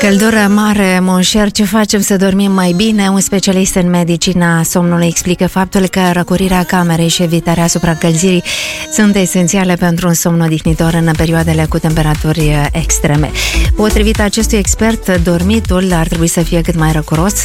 Căldură mare, monșer, ce facem să dormim mai bine? Un specialist în medicina somnului explică faptul că răcorirea camerei și evitarea supraîncălzirii sunt esențiale pentru un somn odihnitor în perioadele cu temperaturi extreme. Potrivit acestui expert, dormitorul ar trebui să fie cât mai răcoros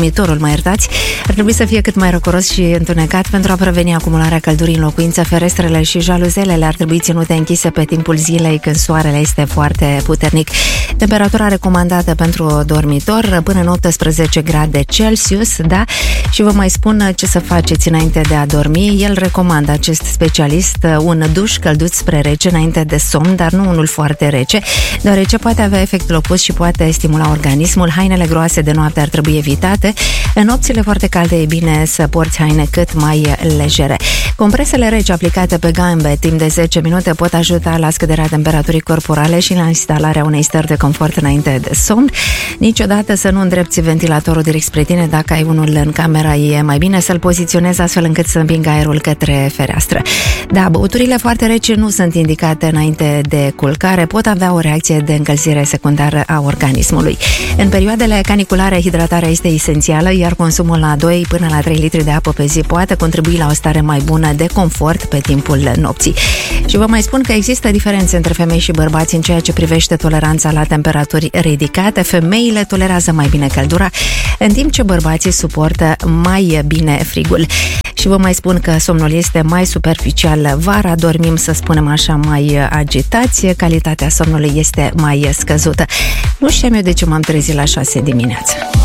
și întunecat pentru a preveni acumularea căldurii în locuință. Ferestrele și jaluzelele ar trebui ținute închise pe timpul zilei când soarele este foarte puternic. Temperatura recomandată pentru dormitor până în 18 grade Celsius, da? Și vă mai spun ce să faceți înainte de a dormi. El recomandă, acest specialist, un duș călduț spre rece înainte de somn, dar nu unul foarte rece, deoarece poate avea efectul opus și poate stimula organismul. Hainele groase de noapte ar trebui evitate. În nopțile foarte calde e bine să porți haine cât mai legere. Compresele reci aplicate pe gambe timp de 10 minute pot ajuta la scăderea temperaturii corporale și la instalarea unei stări de confort înainte de somn. Niciodată să nu îndrepți ventilatorul direct spre tine. Dacă ai unul în camera, e mai bine să-l poziționezi astfel încât să împingă aerul către fereastră. Da, băuturile foarte reci nu sunt indicate înainte de culcare, pot avea o reacție de încălzire secundară a organismului. În perioadele caniculare, hidratarea este esențială, iar consumul la 2 până la 3 litri de apă pe zi poate contribui la o stare mai bună de confort pe timpul nopții. Și vă mai spun că există diferențe între femei și bărbați în ceea ce privește toleranța la temperaturi ridicate. Femeile tolerează mai bine căldura, în timp ce bărbații suportă mai bine frigul. Și vă mai spun că somnul este mai superficial vara, dormim, să spunem așa, mai agitați, calitatea somnului este mai scăzută. Nu știu eu de ce m-am trezit la 6 dimineața.